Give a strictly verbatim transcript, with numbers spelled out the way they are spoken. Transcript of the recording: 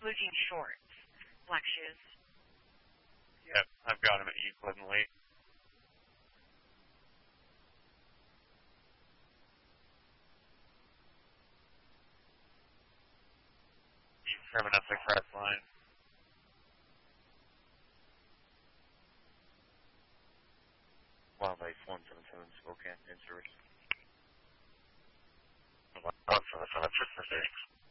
blue jean shorts, black shoes. Yep, I've got him at Euclid and Lee. Terminus Express line. Wildlife one seven seven Spokane in service. one seven seven, six six.